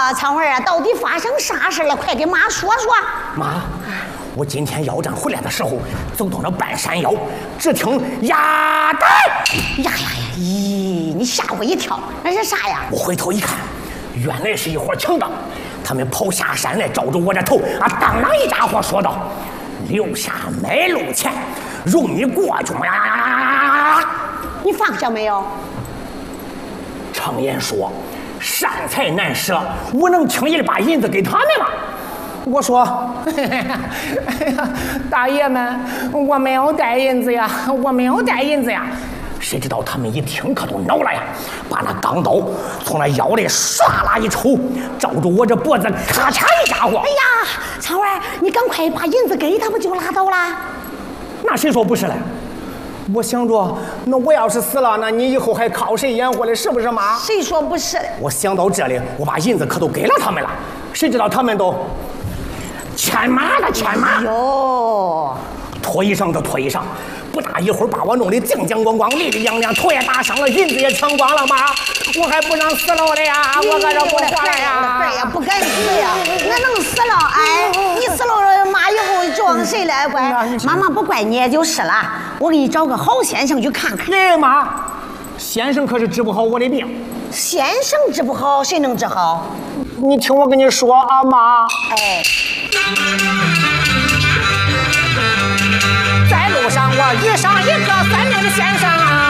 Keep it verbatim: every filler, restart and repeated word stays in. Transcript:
啊，常文啊，到底发生啥事了？快给妈说说。 妈，我今天腰斩回来的时候，走到那半山腰，只听呀呆呀呀呀！咦，你吓我一跳，那是啥呀？ 我回头一看，原来是一伙强盗，他们跑下山来，照着我这头啊，当啷一家伙说道：“留下买路钱，容你过去吗？” 你放下没有？ 常言说，善财难舍，我能轻易的把银子给他们吗？我说，哎呀，大爷们，我没有带银子呀，我没有带银子呀。谁知道他们一听可都恼了呀，把那钢刀从那腰里唰啦一抽，照着我这脖子咔嚓一家伙。 哎呀，常文，你赶快把银子给他不就拉倒了？ 那谁说不是嘞？我想着，那我要是死了，那你以后还靠谁养活的？是不是妈？ 谁说不是？ 我想到这里，我把银子可都给了他们了。谁知道他们都牵马的牵马， 哟， 脱衣裳的脱衣裳，不大一会儿把我弄得净净光光、利利亮亮，头也打伤了，银子也抢光了，妈，我还不能死了的呀！我搁这不活了呀！ 对呀，不敢死呀，那能死了？哎，你死了，妈以后撞谁来？怪妈妈不怪你也就是了。我给你找个好先生去看看。 哎妈，先生可是治不好我的病。 先生治不好，谁能治好？ 你听我跟你说啊，妈。 哎， 在路上我遇上一个算命的先生啊。